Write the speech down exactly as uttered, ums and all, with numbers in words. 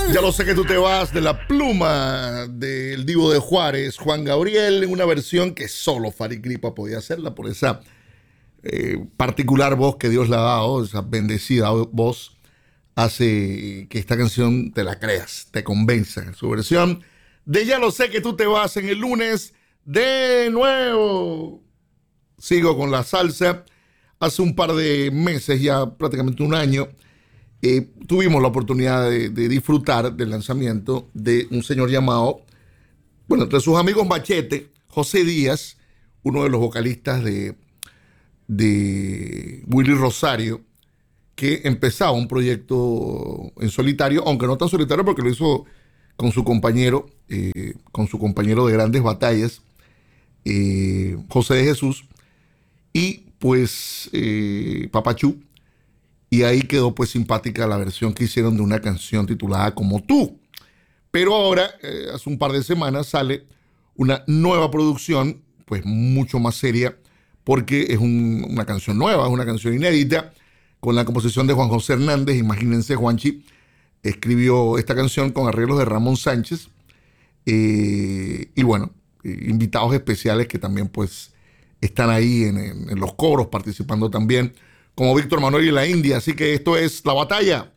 Ya lo sé que tú te vas, de la pluma del Divo de Juárez, Juan Gabriel, en una versión que solo Fari Kripa podía hacerla por esa eh, particular voz que Dios le ha dado, esa bendecida voz, hace que esta canción te la creas, te convenza. Su versión de Ya lo sé que tú te vas en el lunes de nuevo. Sigo con la salsa. Hace un par de meses, ya prácticamente un año, eh, tuvimos la oportunidad de, de disfrutar del lanzamiento de un señor llamado, bueno, entre sus amigos Machete, José Díaz, uno de los vocalistas de, de Willy Rosario, que empezaba un proyecto en solitario, aunque no tan solitario porque lo hizo con su compañero, eh, con su compañero de grandes batallas, eh, José de Jesús, y pues eh, Papachú. Y ahí quedó pues simpática la versión que hicieron de una canción titulada Como tú. Pero ahora, eh, hace un par de semanas, sale una nueva producción, pues mucho más seria, porque es un, una canción nueva, es una canción inédita, con la composición de Juan José Hernández. Imagínense, Juanchi escribió esta canción con arreglos de Ramón Sánchez, eh, y bueno, eh, invitados especiales que también pues están ahí en, en, en los coros participando también, como Víctor Manuel y la India. Así que esto es La Batalla.